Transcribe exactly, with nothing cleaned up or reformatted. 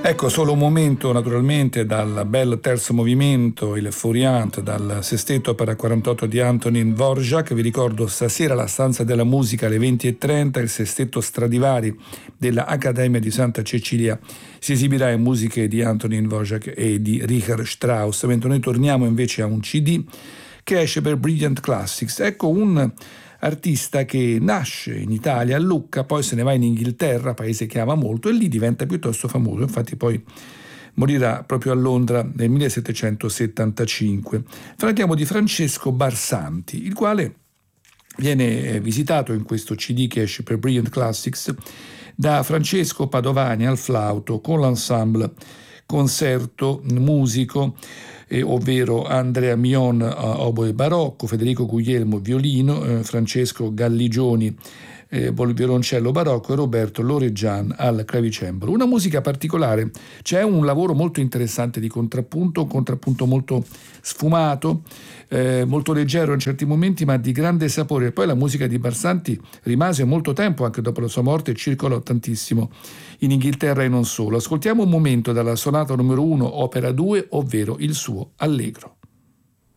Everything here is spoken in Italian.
Ecco, solo un momento naturalmente dal bel terzo movimento, il Furiant, dal sestetto per quarantotto di Antonín Dvořák. Vi ricordo stasera la stanza della musica alle venti e trenta, il sestetto Stradivari della Accademia di Santa Cecilia si esibirà in musiche di Antonín Dvořák e di Richard Strauss, mentre noi torniamo invece a un C D che esce per Brilliant Classics. Ecco un artista che nasce in Italia, a Lucca, poi se ne va in Inghilterra, paese che ama molto, e lì diventa piuttosto famoso. Infatti poi morirà proprio a Londra nel millesettecentosettantacinque. Parliamo di Francesco Barsanti, il quale viene visitato in questo C D che esce per Brilliant Classics da Francesco Padovani al flauto con l'ensemble concerto musico, eh, ovvero Andrea Mion a oboe barocco, Federico Guglielmo violino, eh, Francesco Galligioni eh, violoncello barocco e Roberto Loreggian al clavicembalo. Una musica particolare, c'è un lavoro molto interessante di contrappunto, un contrappunto molto sfumato, eh, molto leggero in certi momenti ma di grande sapore. E poi la musica di Barsanti rimase molto tempo, anche dopo la sua morte, e circolò tantissimo in Inghilterra e non solo. Ascoltiamo un momento dalla sonata numero uno opera due, ovvero il suo Allegro.